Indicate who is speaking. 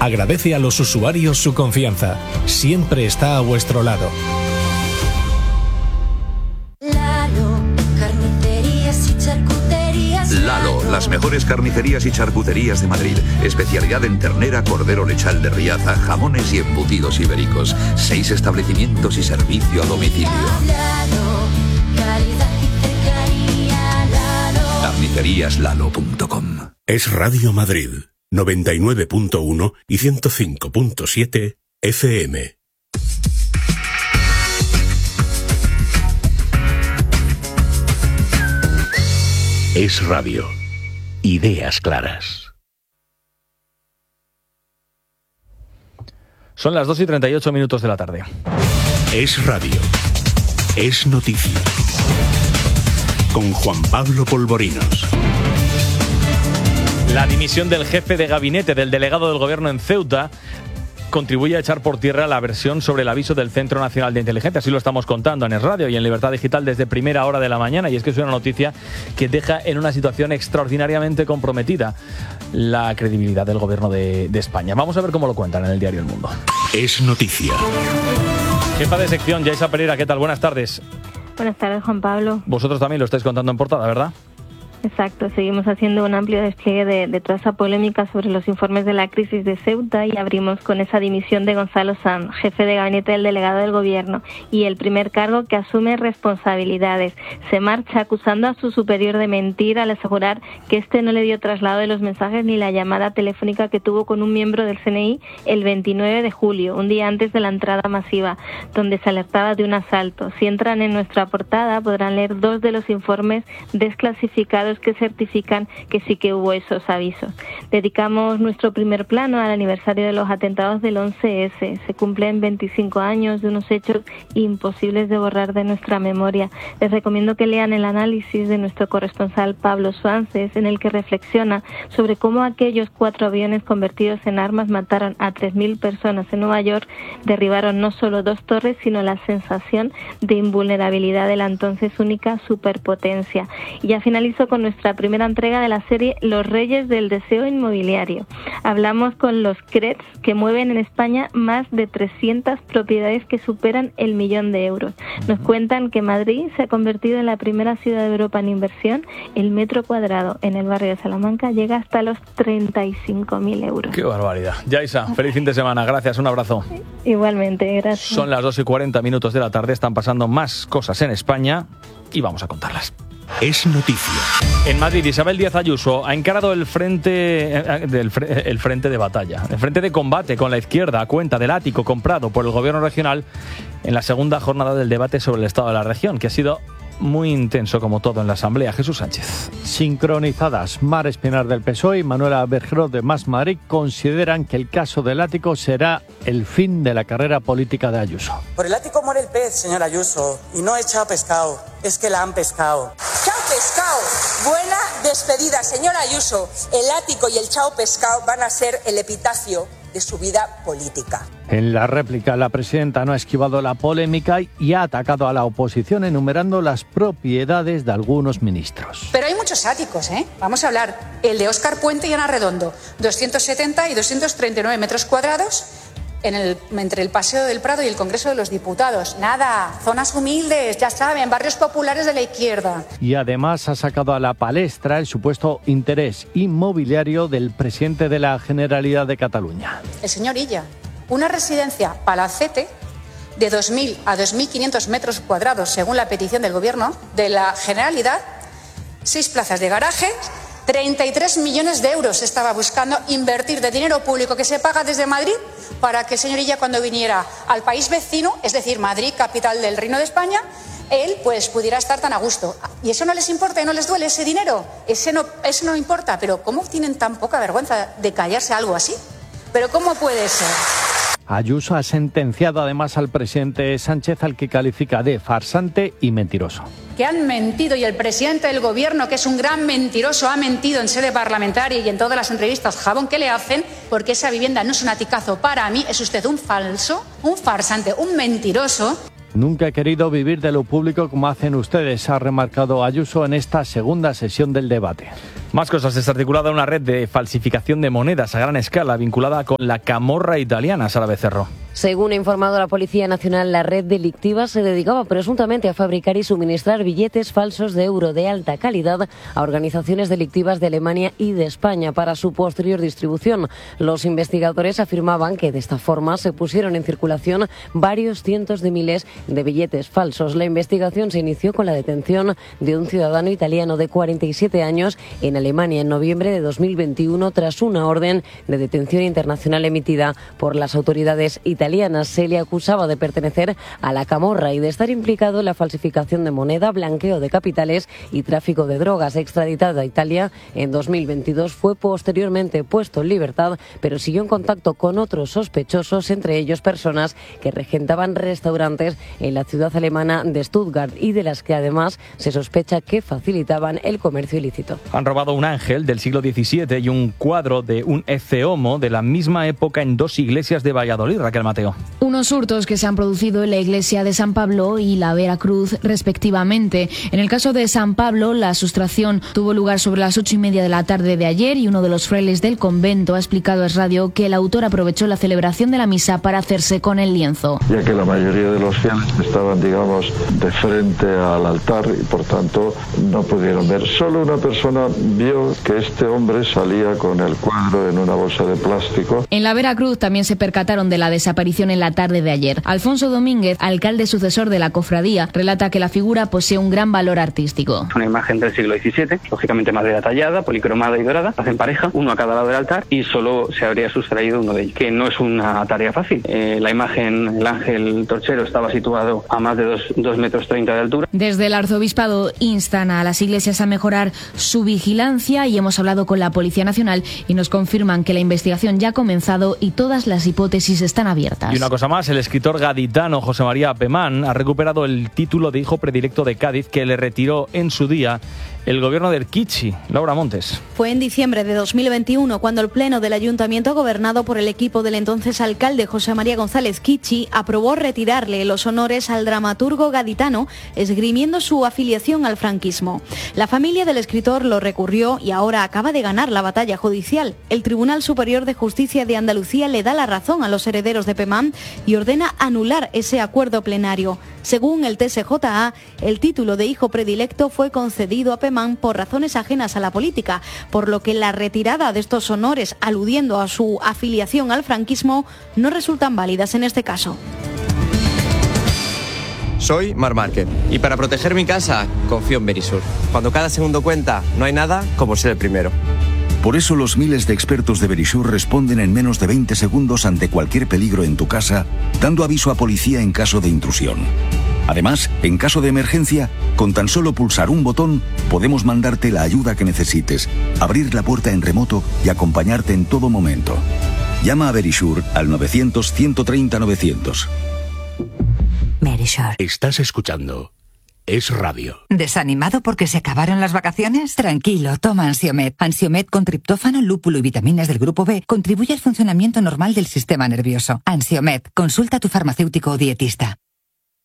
Speaker 1: agradece a los usuarios su confianza. Siempre está a vuestro lado.
Speaker 2: Lalo, las mejores carnicerías y charcuterías de Madrid. Especialidad en ternera, cordero lechal de Riaza, jamones y embutidos ibéricos. 6 establecimientos y servicio a domicilio. Carniceríaslalo.com.
Speaker 3: Es Radio Madrid, 99.1 y 105.7 FM. Es radio. Ideas claras.
Speaker 4: Son las 2:38 de la tarde.
Speaker 3: Es radio. Es noticia. Con Juan Pablo Polvorinos.
Speaker 4: La dimisión del jefe de gabinete del delegado del gobierno en Ceuta contribuye a echar por tierra la versión sobre el aviso del Centro Nacional de Inteligencia. Así lo estamos contando en Es Radio y en Libertad Digital desde primera hora de la mañana. Y es que es una noticia que deja en una situación extraordinariamente comprometida la credibilidad del gobierno de España. Vamos a ver cómo lo cuentan en el diario El Mundo.
Speaker 3: Es noticia.
Speaker 4: Jefa de sección, Yaisa Pereira, ¿qué tal? Buenas tardes.
Speaker 5: Buenas tardes, Juan Pablo.
Speaker 4: Vosotros también lo estáis contando en portada, ¿verdad?
Speaker 5: Exacto, seguimos haciendo un amplio despliegue de toda esa polémica sobre los informes de la crisis de Ceuta y abrimos con esa dimisión de Gonzalo Sanz, jefe de gabinete del delegado del gobierno, y el primer cargo que asume responsabilidades. Se marcha acusando a su superior de mentir al asegurar que este no le dio traslado de los mensajes ni la llamada telefónica que tuvo con un miembro del CNI el 29 de julio, un día antes de la entrada masiva, donde se alertaba de un asalto. Si entran en nuestra portada podrán leer 2 de los informes desclasificados que certifican que sí que hubo esos avisos. Dedicamos nuestro primer plano al aniversario de los atentados del 11S. Se cumplen 25 años de unos hechos imposibles de borrar de nuestra memoria. Les recomiendo que lean el análisis de nuestro corresponsal Pablo Suances, en el que reflexiona sobre cómo aquellos 4 aviones convertidos en armas mataron a 3.000 personas en Nueva York, derribaron no solo 2 torres, sino la sensación de invulnerabilidad de la entonces única superpotencia. Y ya finalizo con nuestra primera entrega de la serie Los Reyes del Deseo Inmobiliario. Hablamos con los CREDs, que mueven en España más de 300 propiedades que superan el 1.000.000 de euros. Nos cuentan que Madrid se ha convertido en la primera ciudad de Europa en inversión. El metro cuadrado en el barrio de Salamanca llega hasta los 35.000 euros.
Speaker 4: ¡Qué barbaridad! Yaisa, feliz fin de semana. Gracias, un abrazo.
Speaker 5: Igualmente, gracias.
Speaker 4: Son las 2:40 de la tarde. Están pasando más cosas en España y vamos a contarlas.
Speaker 3: Es noticia.
Speaker 4: En Madrid, Isabel Díaz Ayuso ha encarado el frente de batalla, el frente de combate con la izquierda a cuenta del ático comprado por el gobierno regional en la segunda jornada del debate sobre el estado de la región, que ha sido muy intenso como todo en la Asamblea. Jesús Sánchez.
Speaker 6: Sincronizadas, Mar Espinar del PSOE y Manuela Bergeró de Más Madrid consideran que el caso del ático será el fin de la carrera política de Ayuso.
Speaker 7: Por el ático muere el pez, señora Ayuso, y no es chao pescado, es que la han pescado.
Speaker 8: Chao pescado, buena despedida, señora Ayuso. El ático y el chao pescado van a ser el epitafio de su vida política.
Speaker 6: En la réplica, la presidenta no ha esquivado la polémica y ha atacado a la oposición enumerando las propiedades de algunos ministros.
Speaker 8: Pero hay muchos áticos, ¿eh? Vamos a hablar. El de Óscar Puente y Ana Redondo, 270 y 239 metros cuadrados entre el Paseo del Prado y el Congreso de los Diputados. Nada, zonas humildes, ya saben, barrios populares de la izquierda.
Speaker 6: Y además ha sacado a la palestra el supuesto interés inmobiliario del presidente de la Generalidad de Cataluña.
Speaker 8: El señor Illa. Una residencia palacete de 2.000 a 2.500 metros cuadrados, según la petición del Gobierno de la Generalidad, 6 plazas de garaje, 33 millones de euros estaba buscando invertir de dinero público que se paga desde Madrid para que el señor Illa, cuando viniera al país vecino, es decir, Madrid, capital del Reino de España, él pues pudiera estar tan a gusto. ¿Y eso no les importa y no les duele ese dinero? Eso no importa, pero ¿cómo tienen tan poca vergüenza de callarse algo así? ¿Pero cómo puede ser?
Speaker 6: Ayuso ha sentenciado además al presidente Sánchez, al que califica de farsante y mentiroso.
Speaker 8: Que han mentido, y el presidente del Gobierno, que es un gran mentiroso, ha mentido en sede parlamentaria y en todas las entrevistas jabón que le hacen, porque esa vivienda no es un aticazo para mí, es usted un falso, un farsante, un mentiroso.
Speaker 6: Nunca he querido vivir de lo público como hacen ustedes, ha remarcado Ayuso en esta segunda sesión del debate.
Speaker 4: Más cosas. Desarticulada una red de falsificación de monedas a gran escala vinculada con la camorra italiana. Sara Becerro.
Speaker 9: Según ha informado la Policía Nacional, la red delictiva se dedicaba presuntamente a fabricar y suministrar billetes falsos de euro de alta calidad a organizaciones delictivas de Alemania y de España para su posterior distribución. Los investigadores afirmaban que de esta forma se pusieron en circulación varios cientos de miles de billetes falsos. La investigación se inició con la detención de un ciudadano italiano de 47 años en Alemania en noviembre de 2021 tras una orden de detención internacional emitida por las autoridades italianas. Se le acusaba de pertenecer a la camorra y de estar implicado en la falsificación de moneda, blanqueo de capitales y tráfico de drogas. Extraditado a Italia en 2022, fue posteriormente puesto en libertad, pero siguió en contacto con otros sospechosos, entre ellos personas que regentaban restaurantes en la ciudad alemana de Stuttgart y de las que además se sospecha que facilitaban el comercio ilícito.
Speaker 4: Han robado un ángel del siglo XVII y un cuadro de un Ecce Homo de la misma época en dos iglesias de Valladolid. Raquel Mateo.
Speaker 10: Unos hurtos que se han producido en la iglesia de San Pablo y la Veracruz, respectivamente. En el caso de San Pablo, la sustracción tuvo lugar sobre las 8:30 de la tarde de ayer y uno de los frailes del convento ha explicado a Es Radio que el autor aprovechó la celebración de la misa para hacerse con el lienzo.
Speaker 11: Ya que la mayoría de los fieles estaban, digamos, de frente al altar y por tanto no pudieron ver. Solo una persona vio que este hombre salía con el cuadro en una bolsa de plástico.
Speaker 10: En la Veracruz también se percataron de la desaparición en la tarde de ayer. Alfonso Domínguez, alcalde sucesor de la cofradía, relata que la figura posee un gran valor artístico.
Speaker 12: Es una imagen del siglo XVII, lógicamente madera tallada, policromada y dorada, hacen pareja, uno a cada lado del altar y solo se habría sustraído uno de ellos, que no es una tarea fácil. La imagen, el ángel torchero, estaba situado a más de 2,30 metros de altura.
Speaker 10: Desde el arzobispado instan a las iglesias a mejorar su vigilancia y hemos hablado con la Policía Nacional y nos confirman que la investigación ya ha comenzado y todas las hipótesis están abiertas.
Speaker 4: Y una cosa más, el escritor gaditano José María Pemán ha recuperado el título de hijo predilecto de Cádiz que le retiró en su día el gobierno de Erquichi. Laura Montes.
Speaker 13: Fue en diciembre de 2021 cuando el Pleno del Ayuntamiento, gobernado por el equipo del entonces alcalde José María González Kichi, aprobó retirarle los honores al dramaturgo gaditano, esgrimiendo su afiliación al franquismo. La familia del escritor lo recurrió y ahora acaba de ganar la batalla judicial. El Tribunal Superior de Justicia de Andalucía le da la razón a los herederos de Pemán y ordena anular ese acuerdo plenario. Según el TSJA, el título de hijo predilecto fue concedido a Pemán por razones ajenas a la política, por lo que la retirada de estos honores, aludiendo a su afiliación al franquismo, no resultan válidas en este caso.
Speaker 14: Soy Marc Márquez y para proteger mi casa confío en Verisur. Cuando cada segundo cuenta, no hay nada como ser el primero.
Speaker 15: Por eso los miles de expertos de Verisur responden en menos de 20 segundos ante cualquier peligro en tu casa, dando aviso a policía en caso de intrusión. Además, en caso de emergencia, con tan solo pulsar un botón, podemos mandarte la ayuda que necesites, abrir la puerta en remoto y acompañarte en todo momento. Llama a Verisur al 900-130-900.
Speaker 3: Verisur. Estás escuchando Es Radio.
Speaker 16: ¿Desanimado porque se acabaron las vacaciones? Tranquilo, toma Ansiomed. Ansiomed con triptófano, lúpulo y vitaminas del grupo B contribuye al funcionamiento normal del sistema nervioso. Ansiomed, consulta a tu farmacéutico o dietista.